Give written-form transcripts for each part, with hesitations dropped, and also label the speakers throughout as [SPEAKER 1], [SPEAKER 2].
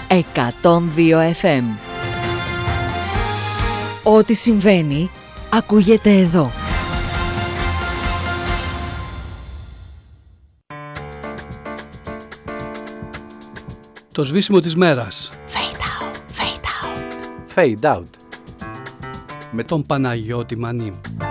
[SPEAKER 1] 102 FM. Ό,τι συμβαίνει ακούγεται εδώ.
[SPEAKER 2] Το σβήσιμο της μέρας.
[SPEAKER 3] Fade out.
[SPEAKER 2] Με τον Παναγιώτη Μανί.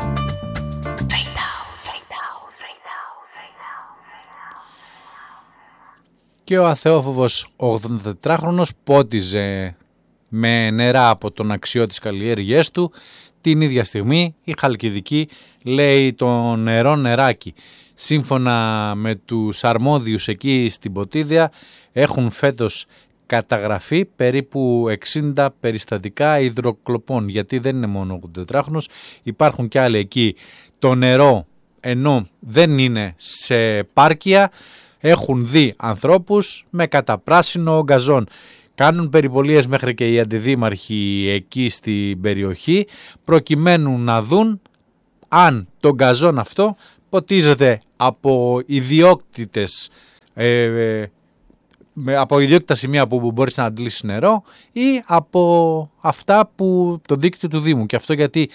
[SPEAKER 3] Και ο αθεόφοβος 84χρονος πότιζε με νερά από τον αξιό της καλλιέργειές του. Την ίδια στιγμή η Χαλκιδική λέει το νερό νεράκι. Σύμφωνα με τους αρμόδιους εκεί στην Ποτίδια έχουν φέτος καταγραφεί περίπου 60 περιστατικά υδροκλοπών, γιατί δεν είναι μόνο 84χρονος, υπάρχουν και άλλοι εκεί. Το νερό, ενώ δεν είναι σε πάρκια, έχουν δει ανθρώπους με καταπράσινο γκαζόν. Κάνουν περιπολίες μέχρι και οι αντιδήμαρχοι εκεί στην περιοχή, προκειμένου να δουν αν το γκαζόν αυτό ποτίζεται από ιδιόκτητες από ιδιόκτητα σημεία που μπορείς να αντλήσεις νερό ή από αυτά που το δίκτυο του Δήμου. Και αυτό γιατί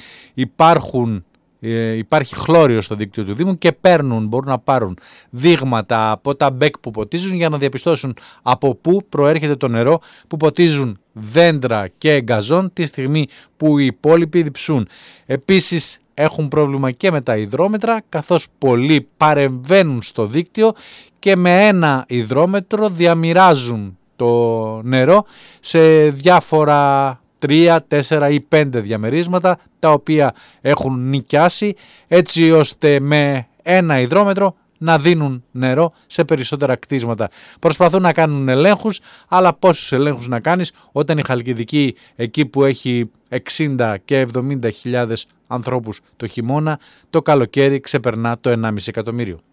[SPEAKER 3] υπάρχει χλώριο στο δίκτυο του Δήμου και μπορούν να πάρουν δείγματα από τα μπέκ που ποτίζουν για να διαπιστώσουν από πού προέρχεται το νερό που ποτίζουν δέντρα και γκαζόν τη στιγμή που οι υπόλοιποι διψούν. Επίσης έχουν πρόβλημα και με τα υδρόμετρα, καθώς πολλοί παρεμβαίνουν στο δίκτυο και με ένα υδρόμετρο διαμοιράζουν το νερό σε διάφορα 3, 4 ή 5 διαμερίσματα, τα οποία έχουν νοικιάσει, έτσι ώστε με ένα υδρόμετρο να δίνουν νερό σε περισσότερα κτίσματα. Προσπαθούν να κάνουν ελέγχους, αλλά πόσους ελέγχους να κάνεις όταν η Χαλκιδική, εκεί που έχει 60 και 70 χιλιάδες ανθρώπους το χειμώνα, το καλοκαίρι ξεπερνά το 1,5 εκατομμύριο.